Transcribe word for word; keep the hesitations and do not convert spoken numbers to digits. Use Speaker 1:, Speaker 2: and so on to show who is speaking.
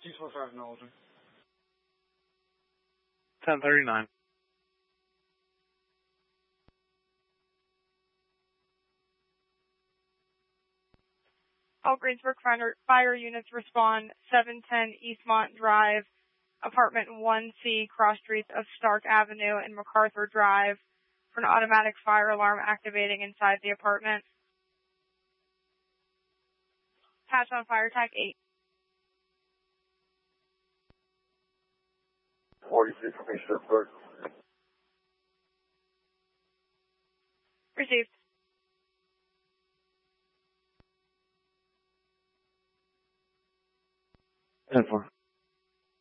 Speaker 1: two twenty-five acknowledging.
Speaker 2: ten thirty-nine.
Speaker 3: All Greensburg fire, fire units respond. seven ten Eastmont Drive, apartment one C, cross streets of Stark Avenue and MacArthur Drive, for an automatic fire alarm activating inside the apartment. Patch on fire tag eight.
Speaker 4: forty-three from Eastburg.
Speaker 3: Received.
Speaker 2: ten four.